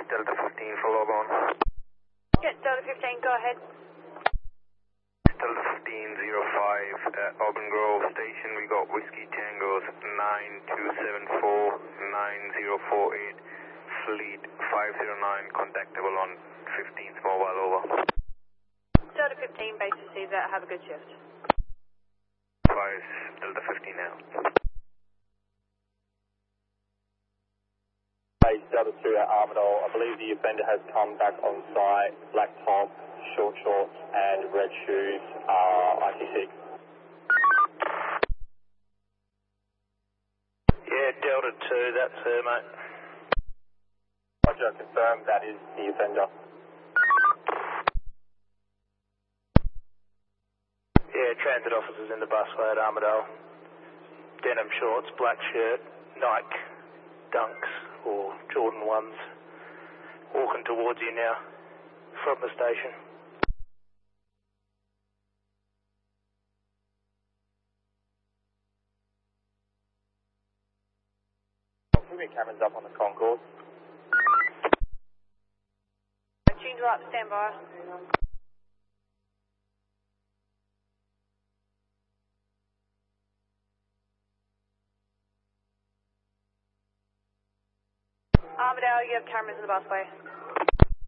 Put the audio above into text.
Delta 15 for log on. Get Delta 15, go ahead. Delta 1505 at Auburn Grove Station. We got Whiskey Tangos 9274 9048. Fleet 509 contactable on 15th mobile over. Delta 15, base to Caesar, have a good shift. 5 Delta 15 now. Base Delta 2 at Armadale. I believe the offender has come back on site. Black top, short shorts and red shoes. IC6. Yeah, Delta 2, that's her, mate. Roger, confirm that is the offender. Yeah, transit officers in the busway at Armadale. Denim shorts, black shirt, Nike Dunks or Jordan 1s. Walking towards you now from the station. Put your cameras up on the concourse. Tunes are up, stand by. Armadale, you have cameras in the busway.